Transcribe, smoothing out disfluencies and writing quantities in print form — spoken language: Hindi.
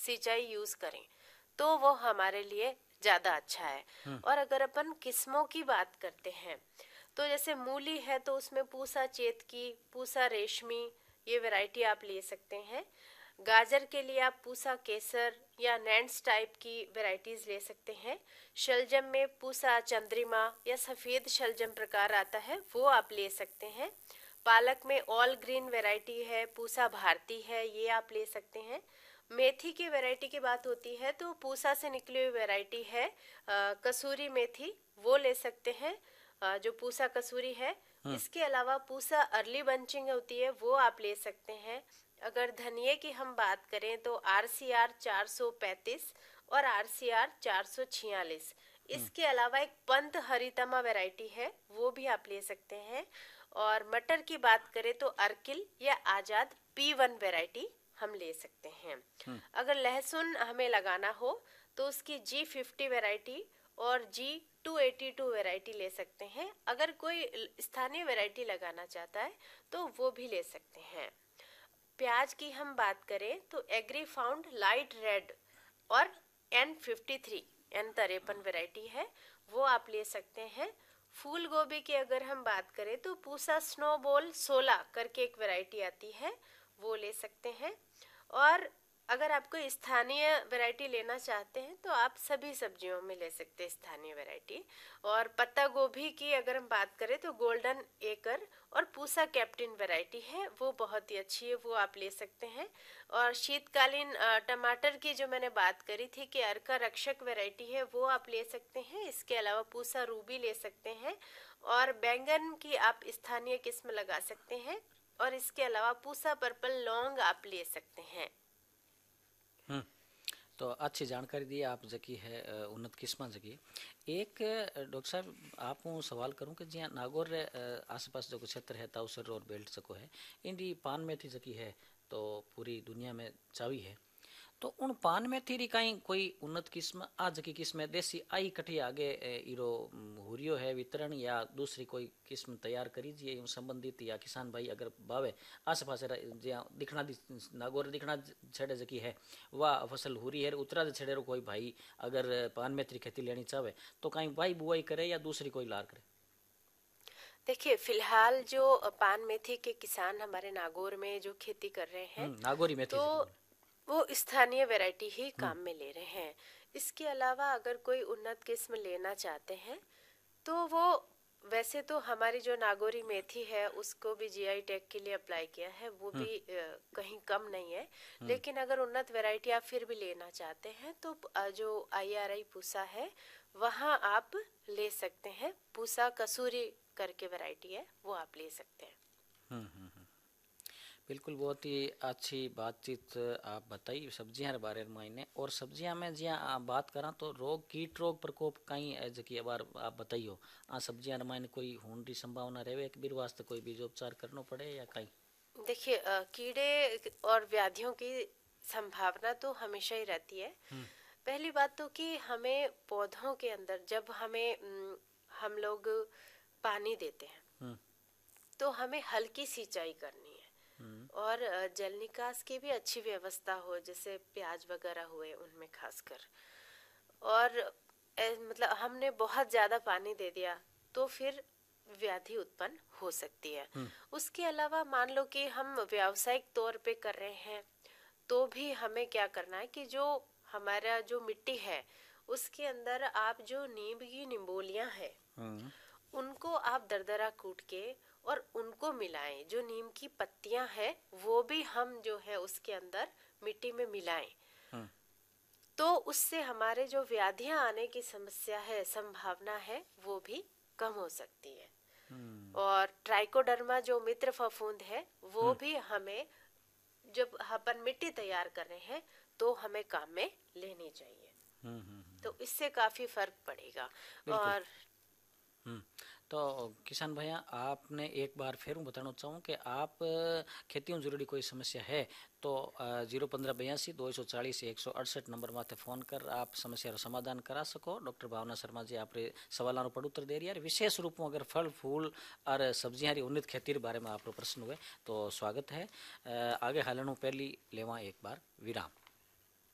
सिंचाई यूज करें तो वो हमारे लिए ज्यादा अच्छा है। और अगर अपन किस्मों की बात करते हैं तो जैसे मूली है तो उसमें पूसा चेतकी, पूसा रेशमी, ये वैरायटी आप ले सकते हैं। गाजर के लिए आप पूसा केसर या नैंड्स टाइप की वैरायटीज ले सकते हैं। शलजम में पूसा चंद्रिमा या सफेद शलजम प्रकार आता है, वो आप ले सकते हैं। पालक में ऑल ग्रीन वैरायटी है, पूसा भारती है, ये आप ले सकते हैं। मेथी की वैरायटी की बात होती है तो पूसा से निकली हुई वैरायटी है कसूरी मेथी, वो ले सकते हैं, जो पूसा कसूरी है। इसके अलावा पूसा अर्ली बंचिंग होती है, वो आप ले सकते हैं। अगर धनिये की हम बात करें तो RCR 435 और RCR 446। इसके अलावा एक पंत हरितमा वैरायटी है, वो भी आप ले सकते हैं। और मटर की बात करें तो अर्किल या आजाद P1 वैरायटी हम ले सकते हैं। अगर लहसुन हमें लगाना हो तो उसकी G50 वैरायटी और G282 वैरायटी ले सकते हैं। अगर कोई स्थानीय वैरायटी लगाना चाहता है तो वो भी ले सकते हैं। प्याज की हम बात करें तो एग्री फाउंड लाइट रेड और N53 N53 वैरायटी है, वो आप ले सकते हैं। फूल गोभी की अगर हम बात करें तो पूसा स्नोबॉल 16 करके एक वैरायटी आती है, वो ले सकते हैं। और अगर आपको स्थानीय वैरायटी लेना चाहते हैं तो आप सभी सब्जियों में ले सकते हैं स्थानीय वैरायटी। और पत्ता गोभी की अगर हम बात करें तो गोल्डन एकर और पूसा कैप्टन वैरायटी है, वो बहुत ही अच्छी है, वो आप ले सकते हैं। और शीतकालीन टमाटर की जो मैंने बात करी थी कि अर्का रक्षक वैरायटी है, वो आप ले सकते हैं। इसके अलावा पूसा रूबी ले सकते हैं। और बैंगन की आप स्थानीय किस्म लगा सकते हैं। और इसके अलावा पूसा पर्पल लौंग आप ले सकते हैं। तो अच्छी जानकारी दी आप जकी है उन्नत किस्म जकी। एक डॉक्टर साहब आप सवाल करूं कि जी नागौर आसपास जो क्षेत्र है ताउसर और बेल्ट जको है इंडी पान मेथी जकी है तो पूरी दुनिया में चावी है, तो उन पान मेथी री कहीं कोई उन्नत किस्म आज की किस्म देसी आई कठी आगे इरो हुरियो है वितरण या दूसरी कोई किस्म तैयार करी जी संबंधित या किसान भाई अगर बावे आस पास ज्या दिखना नागौर दिखना छेड़े जकी है वह फसल हुरी है उतरा छेड़े कोई भाई अगर पान मेथी खेती लेनी चाहे तो कहीं भाई बुआई करे या दूसरी कोई लार करे? देखिए फिलहाल जो पान मेथी के किसान हमारे नागौर में जो खेती कर रहे हैं नागौरी मेथी तो वो स्थानीय वैरायटी ही काम में ले रहे हैं। इसके अलावा अगर कोई उन्नत किस्म लेना चाहते हैं तो वो वैसे तो हमारी जो नागौरी मेथी है उसको भी GI टैग के लिए अप्लाई किया है, वो भी कहीं कम नहीं है। लेकिन अगर उन्नत वैरायटी आप फिर भी लेना चाहते हैं तो जो IRI पूसा है वहाँ आप ले सकते हैं। पूसा कसूरी करके वैरायटी है, वो आप ले सकते हैं। बिल्कुल बहुत ही अच्छी बातचीत आप बताई सब्जियां के बारे में। और सब्जियां में जिया आप बात करा तो रोग कीट रोग प्रकोप कहीं जकी बार आप बताइयो आ सब्जियां में कोई होने की संभावना रहे कि बीर वास्ते कोई बीज उपचार करना पड़े या कहीं? देखिए कीड़े और व्याधियों की संभावना तो हमेशा ही रहती है। पहली बात तो कि हमें पौधों के अंदर जब हम लोग पानी देते हैं तो हमें हल्की सिंचाई करनी है और जल निकास की भी अच्छी व्यवस्था हो, जैसे प्याज वगैरह हुए उनमें खासकर। और मतलब हमने बहुत ज्यादा पानी दे दिया तो फिर व्याधि उत्पन्न हो सकती है। उसके अलावा मान लो कि हम व्यावसायिक तौर पे कर रहे हैं तो भी हमें क्या करना है कि जो हमारा जो मिट्टी है उसके अंदर आप जो नीम की निम्बोलियां है उनको आप दरदरा कूट के और उनको मिलाएं। जो नीम की पत्तियां हैं वो भी हम जो है उसके अंदर मिट्टी में मिलाएं तो उससे हमारे जो व्याधियां आने की समस्या है, संभावना है, वो भी कम हो सकती है। और ट्राइकोडर्मा जो मित्र फफूंद है वो भी हमें जब अपन मिट्टी तैयार कर रहे हैं तो हमें काम में लेनी चाहिए। तो इससे काफी फर्क पड़ेगा। और तो किसान भैया आपने एक बार फिर बताना चाहूँ कि आप खेतियों जरूरी कोई समस्या है तो 01582 240 168 नंबर माथे फोन कर आप समस्या का समाधान करा सको। डॉक्टर भावना शर्मा जी आप सवालों पर उत्तर दे रही है। विशेष रूप में अगर फल फूल और सब्जियां उन्नत खेती के बारे में आप प्रश्न हुए तो स्वागत है। आगे हालने पहली लेवा एक बार विराम।